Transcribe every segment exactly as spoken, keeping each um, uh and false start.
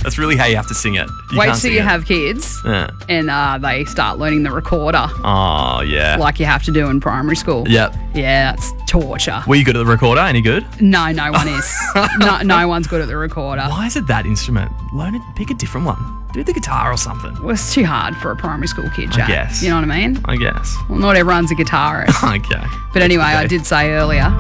That's really how you have to sing it. You Wait can't till sing you it. have kids Yeah. and uh, they start learning the recorder Oh, yeah. like you have to do in primary school. Yep. Yeah, that's torture. Were you good at the recorder? Any good? No, no one is. no, no one's good at the recorder. Why is it that instrument? Learn it. Pick a different one. Do the guitar or something. Well, it's too hard for a primary school kid, Jack. guess. You know what I mean? I guess. Well, not everyone's a guitarist. Okay. But anyway, I Okay. did say earlier,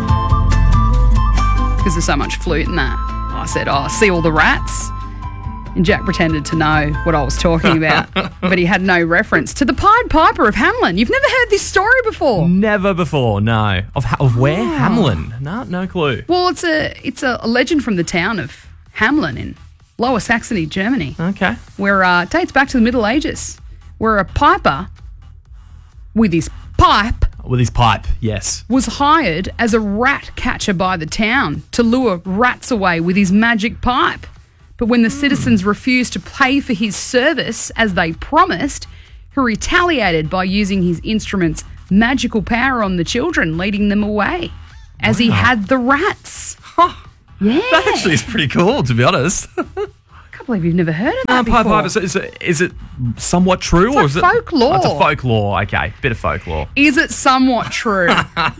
because there's so much flute in that, I said, oh, see all the rats? And Jack pretended to know what I was talking about, but he had no reference to the Pied Piper of Hamelin. You've never heard this story before? Never before, no. Of ha- of where? Oh. Hamelin? No, no clue. Well, it's a it's a legend from the town of Hamelin in Lower Saxony, Germany, Okay. where uh, it dates back to the Middle Ages, where a piper with his pipe With his pipe, yes. was hired as a rat catcher by the town to lure rats away with his magic pipe. But when the citizens refused to pay for his service as they promised, he retaliated by using his instrument's magical power on the children, leading them away as he Wow. had the rats. Huh. Yeah. That actually is pretty cool, to be honest. I can't believe you've never heard of that Uh, before. Pied Piper, so is it, is it somewhat true? or like is it folklore. Oh, it's a folklore, okay. Bit of folklore. Is it somewhat true?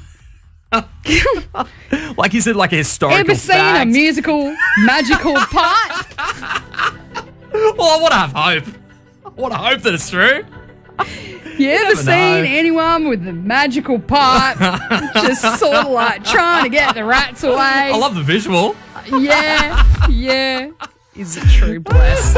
Like, is it like a historical Ever seen a fact? musical magical pipe? Well, I want to have hope. I want to hope that it's true. You ever never seen know. anyone with the magical pipe just sort of like trying to get the rats away? I love the visual. Yeah, yeah. Is it true, bless?